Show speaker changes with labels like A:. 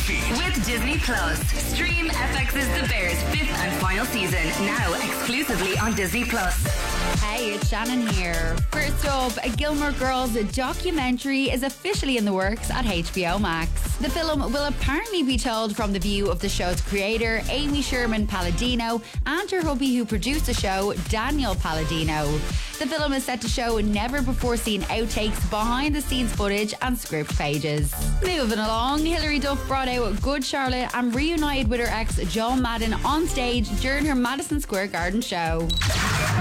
A: feed.
B: With Disney Plus. Stream FX's The Bears 5th and final season, now exclusively on Disney Plus.
C: Hey, it's Shannon here. First up, a Gilmore Girls documentary is officially in the works at HBO Max. The film will apparently be told from the view of the show's creator, Amy Sherman Palladino, and her hubby who produced the show, Daniel Palladino. The film is set to show never-before-seen outtakes, behind-the-scenes footage and script pages. Moving along, Hilary Duff brought out Good Charlotte and reunited with her ex, Joel Madden, on stage during her Madison Square Garden show.